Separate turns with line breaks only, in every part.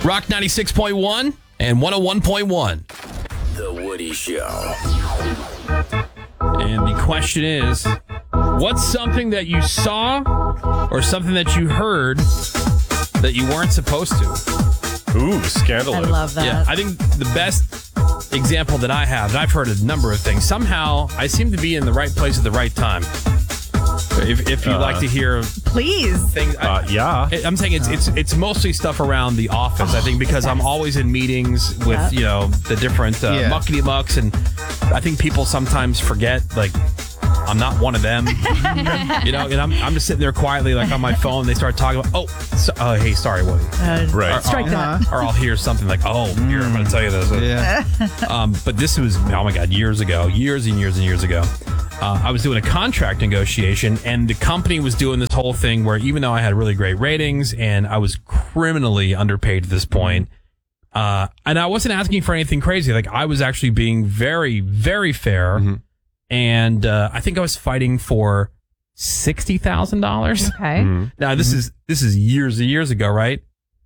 Rock 96.1 and 101.1.
The Woody Show.
And the question is, what's something that you saw or something that you heard that you weren't supposed to?
Ooh, scandalous.
I love that.
Yeah, I think the best example that I have, and I've heard a number of things, somehow I seem to be in the right place at the right time. If you'd like to hear
Please.
things,
Yeah.
I'm saying it's mostly stuff around the office. I think because I'm always in meetings with the different muckety mucks, and I think people sometimes forget like I'm not one of them. And I'm just sitting there quietly like on my phone. They start talking about hey, sorry, Woody.
Right.
Strike that.
Or I'll hear something like, here, I'm going to tell you this.
Yeah.
But this was, oh my God, years ago, years and years and years ago. I was doing a contract negotiation, and the company was doing this whole thing where even though I had really great ratings and I was criminally underpaid at this point, and I wasn't asking for anything crazy. Like I was actually being very, very fair. Mm-hmm. And I think I was fighting for $60,000.
Okay.
Mm-hmm. Now this is years and years ago, right?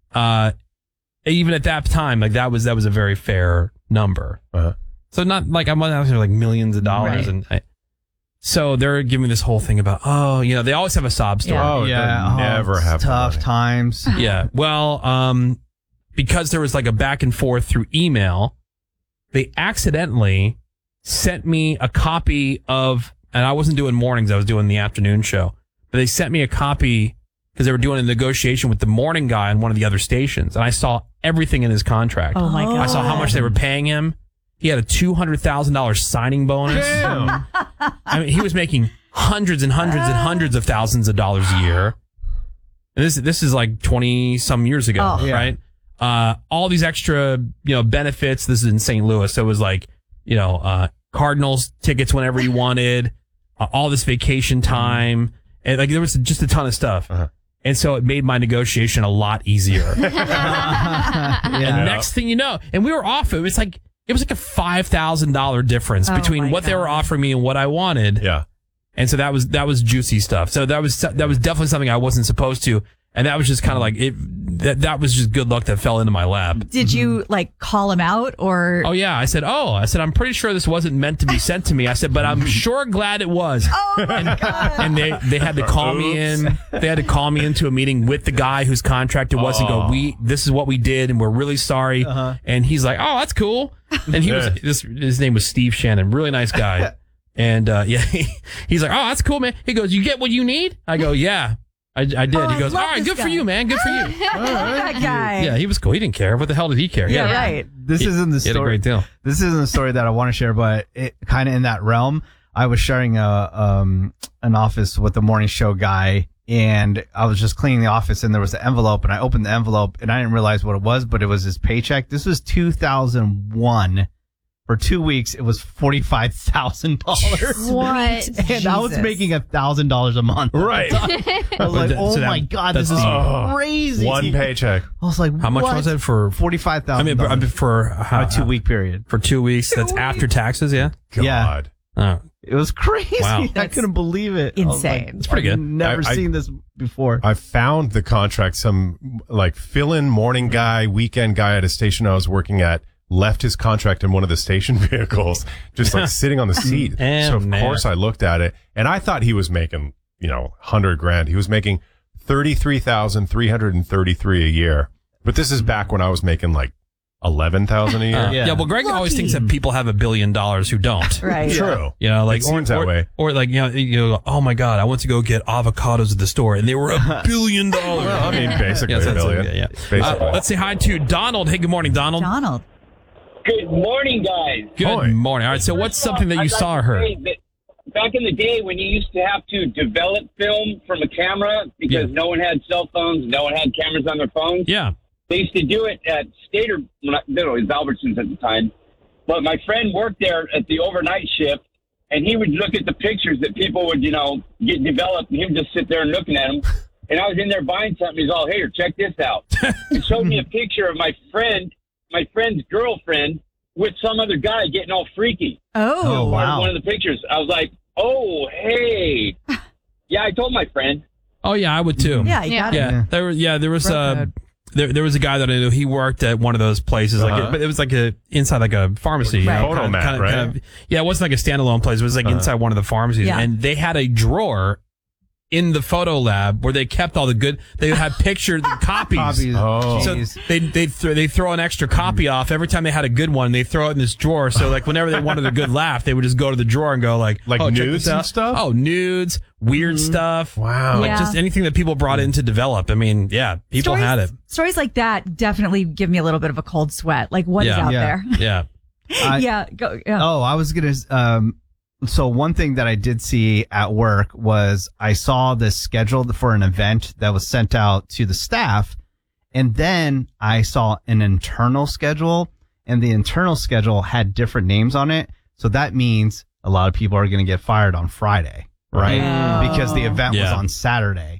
Even at that time, like that was a very fair number.
Uh-huh.
So not like I'm asking like millions of dollars,
Right.
So they're giving me this whole thing about they always have a sob story.
Oh,
Yeah.
never have
Tough times.
Yeah. Well, because there was like a back and forth through email, they accidentally sent me a copy of, and I wasn't doing mornings, I was doing the afternoon show, but they sent me a copy because they were doing a negotiation with the morning guy on one of the other stations, and I saw everything in his contract.
Oh my God.
I saw how much they were paying him. He had a $200,000 signing bonus.
Damn.
I mean, he was making hundreds and hundreds and hundreds of thousands of dollars a year. And this is like 20 some years ago, right? All these extra, benefits. This is in St. Louis. So it was like, Cardinals tickets whenever you wanted, all this vacation time. And like there was just a ton of stuff. Uh-huh. And so it made my negotiation a lot easier. And next thing you know, and we were off. It was like a $5,000 difference between what they were offering me and what I wanted.
Yeah.
And so that was juicy stuff. So that was definitely something I wasn't supposed to. And that was just kind of like that was just good luck that fell into my lap.
Did you call him out or?
Oh yeah. I said, I'm pretty sure this wasn't meant to be sent to me. I said, but I'm sure glad it was.
Oh my God.
And they had to call me in. They had to call me into a meeting with the guy whose contract it was and go, this is what we did and we're really sorry. Uh-huh. And he's like, oh, that's cool. And his name was Steve Shannon, really nice guy. And he's like, oh, that's cool, man. He goes, you get what you need? I go, yeah. I did. He goes, all right, good for you, man. Good for you.
That guy.
Yeah, he was cool. He didn't care. What the hell did he care?
Yeah, right.
This isn't the
He had a
story.
great deal.
This isn't the story that I want to share, but it kind of in that realm. I was sharing an office with the morning show guy, and I was just cleaning the office, and there was an envelope, and I opened the envelope, and I didn't realize what it was, but it was his paycheck. This was 2001. For 2 weeks, it was $45,000.
What?
And I was making $1,000 a month.
Right.
I was like,
So
my God, this is crazy.
One paycheck.
I was like,
How much was it for?
$45,000.
I mean, for how,
a 2 week period.
For 2 weeks. That's after taxes, yeah?
God.
Oh.
It was crazy.
Wow.
I couldn't believe it.
Insane.
It's pretty good.
I've never seen this before.
I found the contract. Some fill-in morning guy, weekend guy at a station I was working at left his contract in one of the station vehicles, just sitting on the seat. So of course I looked at it, and I thought he was making, $100,000. He was making $33,333 a year. But this is back when I was making $11,000 a year.
Yeah, well, Greg always thinks that people have $1 billion who don't.
Right.
True.
It
seems that way.
Or oh my God, I went to go get avocados at the store and they were $1 billion.
Well, I mean, basically
Yes,
$1 billion.
Basically. Let's say hi to Donald. Hey, good morning, Donald.
Donald.
Good morning, guys.
Good morning. All right, so what's something that you saw or heard?
Back in the day when you used to have to develop film from a camera because no one had cell phones, no one had cameras on their phones.
Yeah.
They used to do it at Stater, it was Albertsons at the time. But my friend worked there at the overnight shift, and he would look at the pictures that people would, get developed, and he would just sit there and looking at them. And I was in there buying something. He's all, here, check this out. He showed me a picture of my friend's girlfriend with some other guy getting all freaky.
Oh,
wow.
One of the pictures. I was like, oh, hey. Yeah, I told my friend.
Oh, yeah, I would too.
Yeah, you got it.
There was there was a guy that I knew. He worked at one of those places, but it was like inside like a pharmacy.
Right.
Photomat, right?
Yeah, it wasn't like a standalone place. It was like inside one of the pharmacies,
Yeah.
and they had a drawer in the photo lab where they kept all the good. They had pictured copies.
Oh.
So they throw an extra copy off every time they had a good one. They throw it in this drawer. So like whenever they wanted a good laugh, they would just go to the drawer and go like check
nudes
this out.
and stuff.
Oh, nudes, weird stuff.
Wow.
Like
Yeah.
just anything that people brought in to develop. I mean, yeah, people had it.
Stories like that definitely give me a little bit of a cold sweat. Like what is
Yeah.
out
Yeah.
there?
Yeah.
Yeah. Go. Yeah.
Oh, I was going to, so one thing that I did see at work was I saw this scheduled for an event that was sent out to the staff. And then I saw an internal schedule, and the internal schedule had different names on it. So that means a lot of people are going to get fired on Friday, right?
Oh.
Because the event was
Yeah.
on Saturday.